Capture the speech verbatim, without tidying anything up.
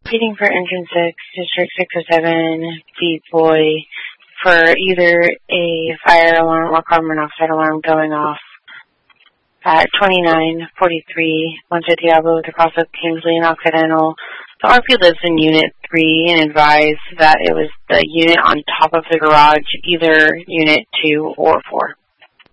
Reading for Engine six, District six oh seven, Beat Boy, for either a fire alarm or carbon monoxide alarm going off at twenty-nine forty-three Monte Diablo with the cross of Kingsley and Occidental. The R P lives in Unit three and advised that it was the unit on top of the garage, either Unit two or four.